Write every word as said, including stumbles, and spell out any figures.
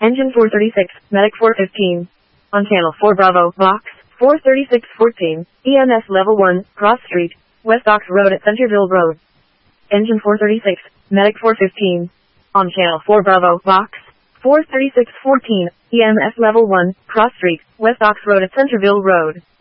Engine four thirty-six, Medic four fifteen. On channel four Bravo, Box, four thirty-six fourteen, E M S Level one, Cross Street, West Ox Road at Centerville Road. Engine four thirty-six, Medic four fifteen. On channel four Bravo, Box, four thirty-six fourteen, E M S Level one, Cross Street, West Ox Road at Centerville Road.